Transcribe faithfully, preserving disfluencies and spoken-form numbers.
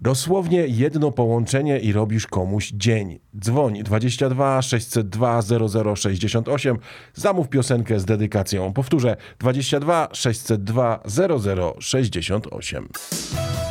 Dosłownie jedno połączenie i robisz komuś dzień. Dzwoń dwadzieścia dwa sześćset dwa zero zero sześćdziesiąt osiem, zamów piosenkę z dedykacją. Powtórzę, dwadzieścia dwa sześćset dwa zero zero sześćdziesiąt osiem.